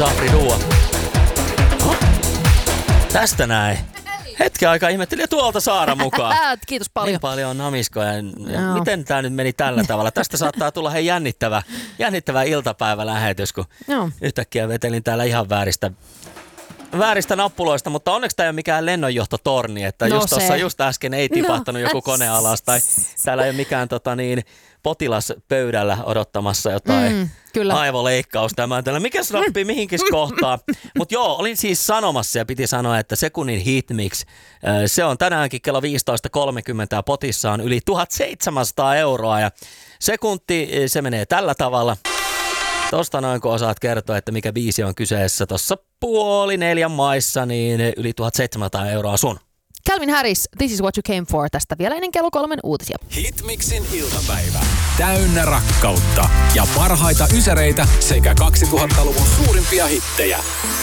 Sapri Duo. Tästä näin. Hetken aikaa ihmettelin ja tuolta Saara mukaan. Kiitos paljon. Niin paljon namiskoja. Miten tää nyt meni tällä tavalla? Tästä saattaa tulla jännittävä iltapäivälähetys, kun yhtäkkiä vetelin täällä ihan vääristä nappuloista, mutta onneksi tämä ei ole mikään lennonjohtotorni, että just äsken ei tipahtanut joku kone alas tai täällä ei ole mikään potilas pöydällä odottamassa jotain aivoleikkausta. Mikä snappi mihinkin kohtaan? Mutta joo, olin siis sanomassa ja piti sanoa, että sekunnin hitmix, se on tänäänkin kello 15.30 ja potissa on yli 1700 euroa ja sekunti se menee tällä tavalla. Tosta noin kun osaat kertoa, että mikä biisi on kyseessä tossa 3:30 maissa, niin yli 1700 euroa sun. Calvin Harris, This is what you came for, tästä vielä ennen kello 3 uutisia. Hitmixin iltapäivä. Täynnä rakkautta ja parhaita ysäreitä sekä 2000-luvun suurimpia hittejä.